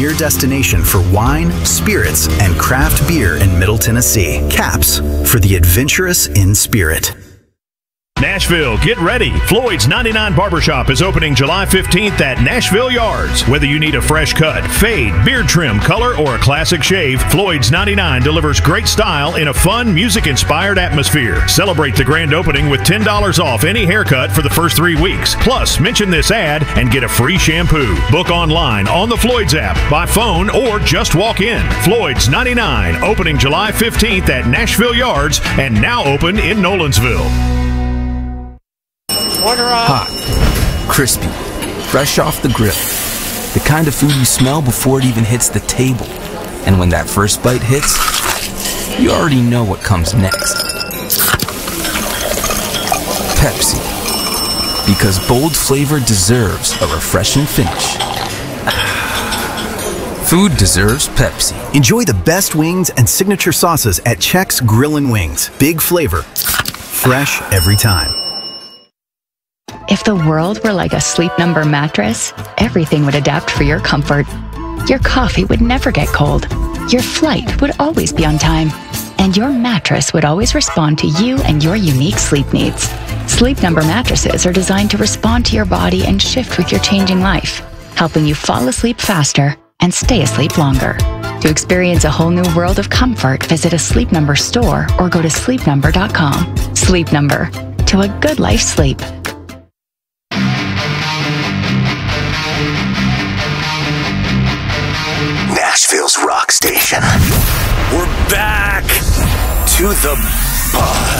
premier destination for wine, spirits, and craft beer in Middle Tennessee. Caps, for the adventurous in spirit. Nashville, get ready. Floyd's 99 Barbershop is opening July 15th at Nashville Yards. Whether you need a fresh cut, fade, beard trim, color, or a classic shave, Floyd's 99 delivers great style in a fun, music-inspired atmosphere. Celebrate the grand opening with $10 off any haircut for the first 3 weeks. Plus, mention this ad and get a free shampoo. Book online on the Floyd's app, by phone, or just walk in. Floyd's 99, opening July 15th at Nashville Yards and now open in Nolensville. Hot, crispy, fresh off the grill. The kind of food you smell before it even hits the table. And when that first bite hits, you already know what comes next. Pepsi. Because bold flavor deserves a refreshing finish. Food deserves Pepsi. Enjoy the best wings and signature sauces at Check's Grillin' Wings. Big flavor, fresh every time. If the world were like a Sleep Number mattress, everything would adapt for your comfort. Your coffee would never get cold. Your flight would always be on time. And your mattress would always respond to you and your unique sleep needs. Sleep Number mattresses are designed to respond to your body and shift with your changing life, helping you fall asleep faster and stay asleep longer. To experience a whole new world of comfort, visit a Sleep Number store or go to sleepnumber.com. Sleep Number. To a good life sleep. Nashville's rock station. We're back to the buzz.